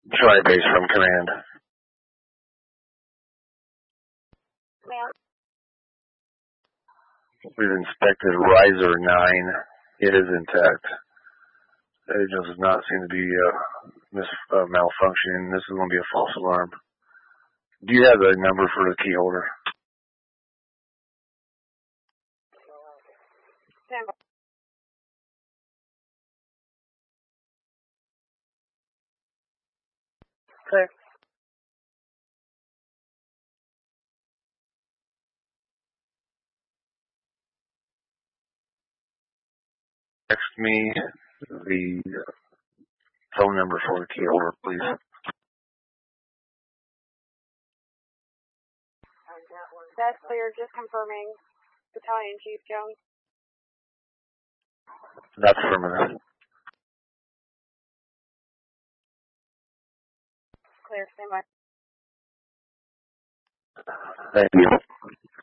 Tri-base from command. We've inspected riser 9. It is intact. It does not seem to be malfunctioning. This is going to be a false alarm. Do you have a number for the key holder? Clear. Text me the phone number for the key holder, please. That's clear. Just confirming. Battalion Chief Jones. That's affirmative. Clear. Stand by. Thank you.